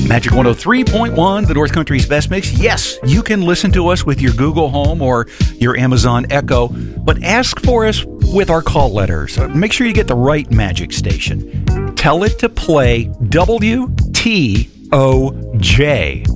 Magic 103.1, the North Country's best mix. Yes, you can listen to us with your Google Home or your Amazon Echo, but ask for us with our call letters. Make sure you get the right Magic station. Tell it to play WTOJ.